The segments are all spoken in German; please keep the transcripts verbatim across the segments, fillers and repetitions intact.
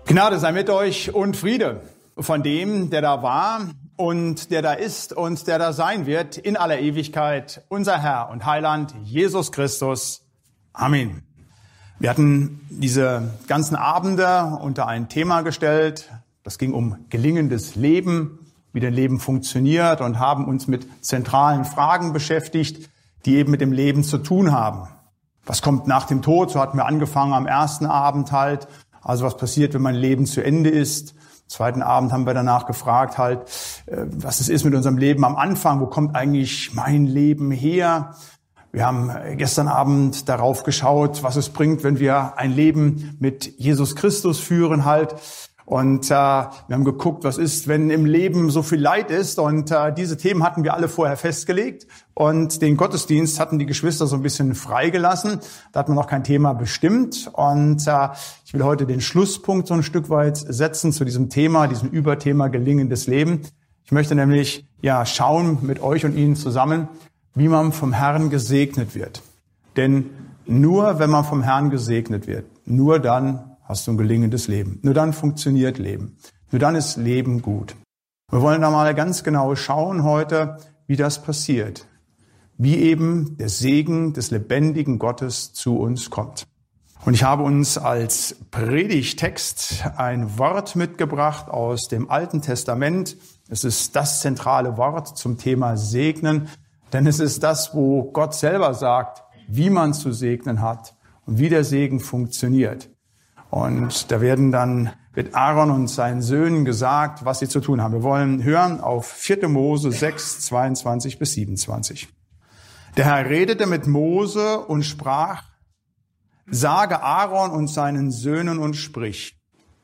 Gnade sei mit euch und Friede von dem, der da war und der da ist und der da sein wird in aller Ewigkeit, unser Herr und Heiland Jesus Christus. Amen. Wir hatten diese ganzen Abende unter ein Thema gestellt. Das ging um gelingendes Leben, wie dein Leben funktioniert, und haben uns mit zentralen Fragen beschäftigt, die eben mit dem Leben zu tun haben. Was kommt nach dem Tod? So hatten wir angefangen am ersten Abend halt. Also was passiert, wenn mein Leben zu Ende ist? Am zweiten Abend haben wir danach gefragt halt, was es ist mit unserem Leben am Anfang. Wo kommt eigentlich mein Leben her? Wir haben gestern Abend darauf geschaut, was es bringt, wenn wir ein Leben mit Jesus Christus führen halt. Und äh, wir haben geguckt, was ist, wenn im Leben so viel Leid ist. Und äh, diese Themen hatten wir alle vorher festgelegt. Und den Gottesdienst hatten die Geschwister so ein bisschen freigelassen. Da hat man noch kein Thema bestimmt. Und äh, ich will heute den Schlusspunkt so ein Stück weit setzen zu diesem Thema, diesem Überthema gelingendes Leben. Ich möchte nämlich ja schauen mit euch und Ihnen zusammen, wie man vom Herrn gesegnet wird. Denn nur wenn man vom Herrn gesegnet wird, nur dann hast du ein gelingendes Leben. Nur dann funktioniert Leben. Nur dann ist Leben gut. Wir wollen da mal ganz genau schauen heute, wie das passiert. Wie eben der Segen des lebendigen Gottes zu uns kommt. Und ich habe uns als Predigtext ein Wort mitgebracht aus dem Alten Testament. Es ist das zentrale Wort zum Thema Segnen. Denn es ist das, wo Gott selber sagt, wie man zu segnen hat und wie der Segen funktioniert. Und da werden dann mit Aaron und seinen Söhnen gesagt, was sie zu tun haben. Wir wollen hören auf vierte Mose sechs, zweiundzwanzig bis siebenundzwanzig. Der Herr redete mit Mose und sprach, sage Aaron und seinen Söhnen und sprich,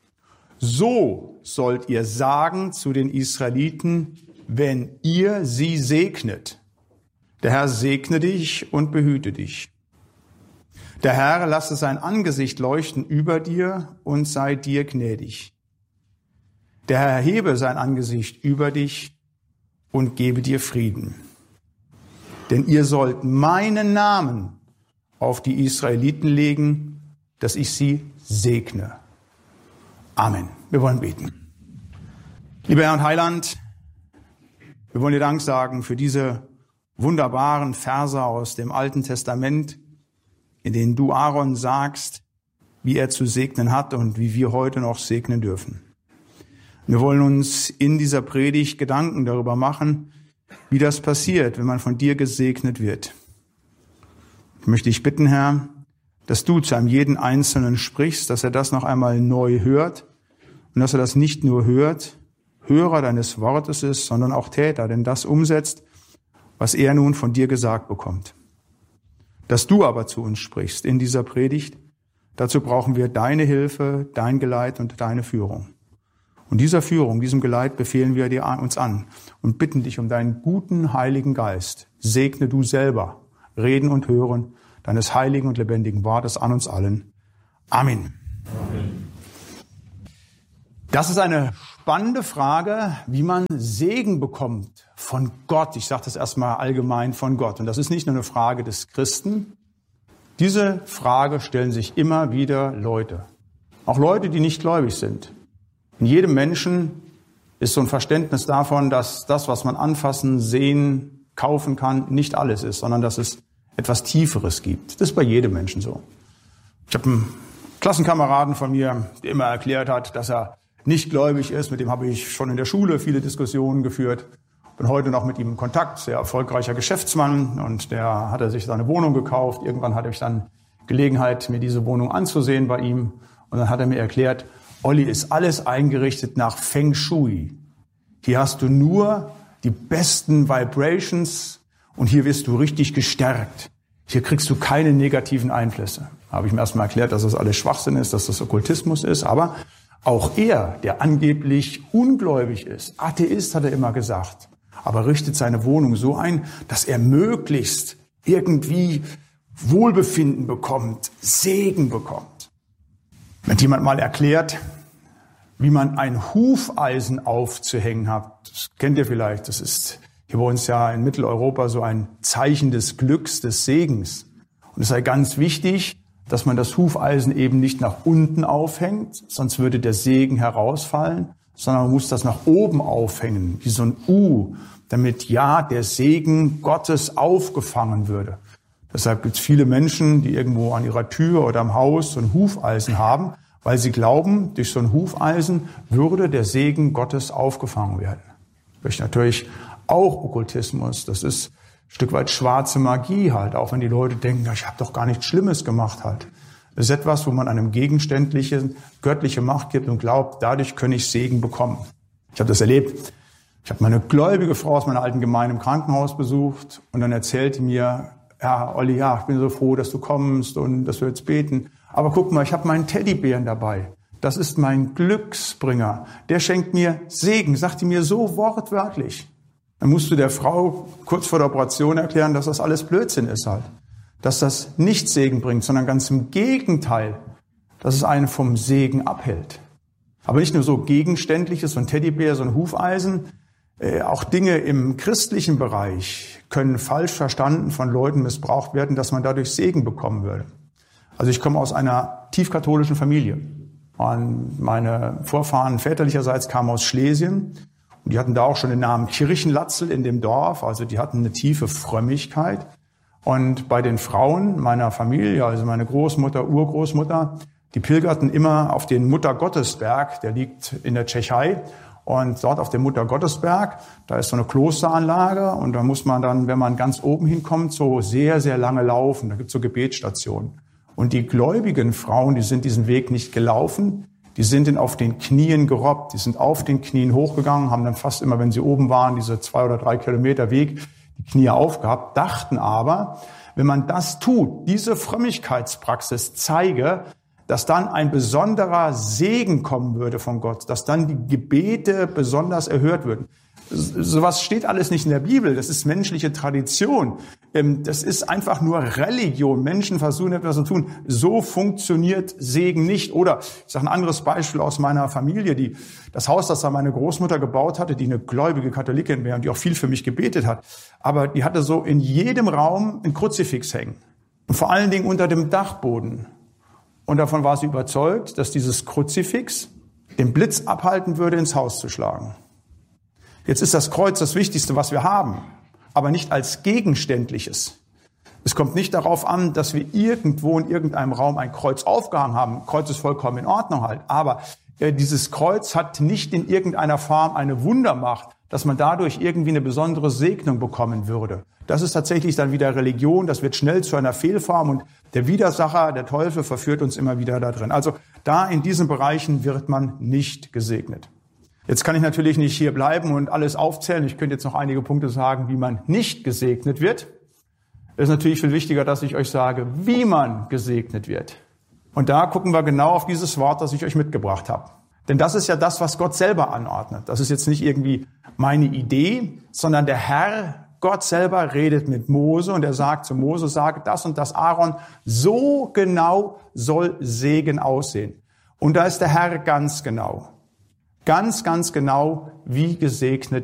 so sollt ihr sagen zu den Israeliten, wenn ihr sie segnet. Der Herr segne dich und behüte dich. Der Herr lasse sein Angesicht leuchten über dir und sei dir gnädig. Der Herr erhebe sein Angesicht über dich und gebe dir Frieden. Denn ihr sollt meinen Namen auf die Israeliten legen, dass ich sie segne. Amen. Wir wollen beten. Lieber Herr und Heiland, wir wollen dir Dank sagen für diese wunderbaren Verse aus dem Alten Testament, in denen du Aaron sagst, wie er zu segnen hat und wie wir heute noch segnen dürfen. Wir wollen uns in dieser Predigt Gedanken darüber machen, wie das passiert, wenn man von dir gesegnet wird. Ich möchte dich bitten, Herr, dass du zu einem jeden Einzelnen sprichst, dass er das noch einmal neu hört und dass er das nicht nur hört, Hörer deines Wortes ist, sondern auch Täter, denn das umsetzt, was er nun von dir gesagt bekommt. Dass du aber zu uns sprichst in dieser Predigt, dazu brauchen wir deine Hilfe, dein Geleit und deine Führung. Und dieser Führung, diesem Geleit befehlen wir dir uns an und bitten dich um deinen guten Heiligen Geist. Segne du selber Reden und Hören deines heiligen und lebendigen Wortes an uns allen. Amen. Amen. Das ist eine spannende Frage, wie man Segen bekommt von Gott. Ich sage das erstmal allgemein von Gott. Und das ist nicht nur eine Frage des Christen. Diese Frage stellen sich immer wieder Leute. Auch Leute, die nicht gläubig sind. In jedem Menschen ist so ein Verständnis davon, dass das, was man anfassen, sehen, kaufen kann, nicht alles ist, sondern dass es etwas Tieferes gibt. Das ist bei jedem Menschen so. Ich habe einen Klassenkameraden von mir, der immer erklärt hat, dass er nicht gläubig ist. Mit dem habe ich schon in der Schule viele Diskussionen geführt. Bin heute noch mit ihm in Kontakt, sehr erfolgreicher Geschäftsmann, und der hat er sich seine Wohnung gekauft. Irgendwann hatte ich dann Gelegenheit, mir diese Wohnung anzusehen bei ihm. Und dann hat er mir erklärt, Olli, ist alles eingerichtet nach Feng Shui. Hier hast du nur die besten Vibrations und hier wirst du richtig gestärkt. Hier kriegst du keine negativen Einflüsse. Habe ich ihm erstmal erklärt, dass das alles Schwachsinn ist, dass das Okkultismus ist, aber auch er, der angeblich ungläubig ist, Atheist, hat er immer gesagt, aber richtet seine Wohnung so ein, dass er möglichst irgendwie Wohlbefinden bekommt, Segen bekommt. Wenn jemand mal erklärt, wie man ein Hufeisen aufzuhängen hat, das kennt ihr vielleicht, das ist hier bei uns ja in Mitteleuropa so ein Zeichen des Glücks, des Segens. Und es sei ganz wichtig, dass man das Hufeisen eben nicht nach unten aufhängt, sonst würde der Segen herausfallen, sondern man muss das nach oben aufhängen, wie so ein U, damit ja der Segen Gottes aufgefangen würde. Deshalb gibt es viele Menschen, die irgendwo an ihrer Tür oder am Haus so ein Hufeisen haben, weil sie glauben, durch so ein Hufeisen würde der Segen Gottes aufgefangen werden. Das ist natürlich auch Okkultismus. Das ist ein Stück weit schwarze Magie halt, auch wenn die Leute denken, ich habe doch gar nichts Schlimmes gemacht halt. Das ist etwas, wo man einem gegenständliche, göttliche Macht gibt und glaubt, dadurch könne ich Segen bekommen. Ich habe das erlebt. Ich habe meine gläubige Frau aus meiner alten Gemeinde im Krankenhaus besucht und dann erzählte mir, ja, Olli, ja, ich bin so froh, dass du kommst und dass wir jetzt beten. Aber guck mal, ich habe meinen Teddybären dabei. Das ist mein Glücksbringer. Der schenkt mir Segen, sagte mir so wortwörtlich. Dann musst du der Frau kurz vor der Operation erklären, dass das alles Blödsinn ist halt. Dass das nicht Segen bringt, sondern ganz im Gegenteil, dass es einen vom Segen abhält. Aber nicht nur so Gegenständliches, so ein Teddybär, so ein Hufeisen, äh, auch Dinge im christlichen Bereich können falsch verstanden von Leuten missbraucht werden, dass man dadurch Segen bekommen würde. Also ich komme aus einer tiefkatholischen Familie. Und meine Vorfahren väterlicherseits kamen aus Schlesien. Und die hatten da auch schon den Namen Kirchenlatzel in dem Dorf. Also die hatten eine tiefe Frömmigkeit. Und bei den Frauen meiner Familie, also meine Großmutter, Urgroßmutter, die pilgerten immer auf den Muttergottesberg, der liegt in der Tschechei. Und dort auf dem Muttergottesberg, da ist so eine Klosteranlage und da muss man dann, wenn man ganz oben hinkommt, so sehr, sehr lange laufen. Da gibt es so Gebetsstationen. Und die gläubigen Frauen, die sind diesen Weg nicht gelaufen, die sind auf den Knien gerobbt, die sind auf den Knien hochgegangen, haben dann fast immer, wenn sie oben waren, diese zwei oder drei Kilometer Weg, die Knie aufgehabt, dachten aber, wenn man das tut, diese Frömmigkeitspraxis zeige, dass dann ein besonderer Segen kommen würde von Gott, dass dann die Gebete besonders erhört würden. Sowas steht alles nicht in der Bibel, das ist menschliche Tradition. Das ist einfach nur Religion. Menschen versuchen etwas zu tun. So funktioniert Segen nicht. Oder ich sage ein anderes Beispiel aus meiner Familie, die das Haus, das da meine Großmutter gebaut hatte, die eine gläubige Katholikin wäre und die auch viel für mich gebetet hat. Aber die hatte so in jedem Raum ein Kruzifix hängen. Und vor allen Dingen unter dem Dachboden. Und davon war sie überzeugt, dass dieses Kruzifix den Blitz abhalten würde, ins Haus zu schlagen. Jetzt ist das Kreuz das Wichtigste, was wir haben, aber nicht als gegenständliches. Es kommt nicht darauf an, dass wir irgendwo in irgendeinem Raum ein Kreuz aufgehangen haben. Kreuz ist vollkommen in Ordnung halt. Aber äh, dieses Kreuz hat nicht in irgendeiner Form eine Wundermacht, dass man dadurch irgendwie eine besondere Segnung bekommen würde. Das ist tatsächlich dann wieder Religion. Das wird schnell zu einer Fehlform und der Widersacher, der Teufel, verführt uns immer wieder da drin. Also da in diesen Bereichen wird man nicht gesegnet. Jetzt kann ich natürlich nicht hier bleiben und alles aufzählen. Ich könnte jetzt noch einige Punkte sagen, wie man nicht gesegnet wird. Es ist natürlich viel wichtiger, dass ich euch sage, wie man gesegnet wird. Und da gucken wir genau auf dieses Wort, das ich euch mitgebracht habe. Denn das ist ja das, was Gott selber anordnet. Das ist jetzt nicht irgendwie meine Idee, sondern der Herr, Gott selber redet mit Mose und er sagt zu Mose, sage das und das Aaron, so genau soll Segen aussehen. Und da ist der Herr ganz genau. Ganz, ganz genau, wie gesegnet